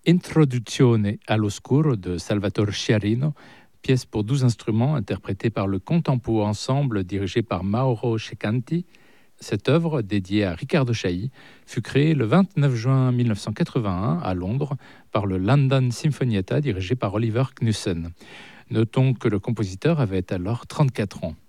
Introduzione all'oscuro de Salvatore Sciarrino, pièce pour 12 instruments interprétée par le Contempo Ensemble dirigé par Mauro Ceccanti. Cette œuvre, dédiée à Riccardo Chailly, fut créée le 29 juin 1981 à Londres par le London Sinfonietta dirigé par Oliver Knussen. Notons que le compositeur avait alors 34 ans.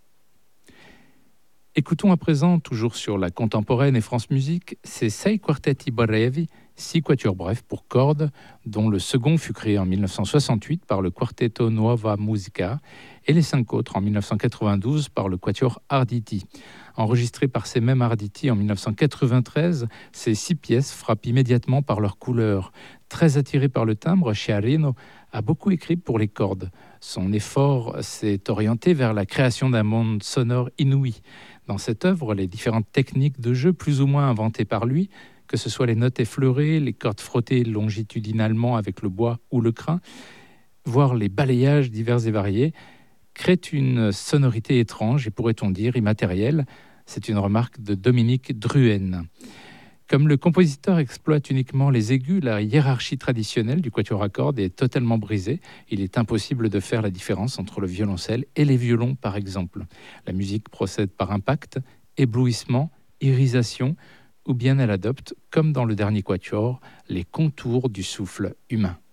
Écoutons à présent, toujours sur la contemporaine et France Musique, ces Sei Quartetti Brevi, 6 quatuors brefs pour cordes, dont le second fut créé en 1968 par le Quartetto Nuova Musica et les 5 autres en 1992 par le Quatuor Arditi. Enregistrés par ces mêmes Arditi en 1993, ces 6 pièces frappent immédiatement par leur couleur. Très attiré par le timbre, Sciarrino a beaucoup écrit pour les cordes. Son effort s'est orienté vers la création d'un monde sonore inouï. Dans cette œuvre, les différentes techniques de jeu plus ou moins inventées par lui, que ce soit les notes effleurées, les cordes frottées longitudinalement avec le bois ou le crin, voire les balayages divers et variés, créent une sonorité étrange et pourrait-on dire immatérielle. C'est une remarque de Dominique Druhen. Comme le compositeur exploite uniquement les aigus, la hiérarchie traditionnelle du quatuor à cordes est totalement brisée. Il est impossible de faire la différence entre le violoncelle et les violons, par exemple. La musique procède par impact, éblouissement, irisation, ou bien elle adopte, comme dans le dernier quatuor, les contours du souffle humain.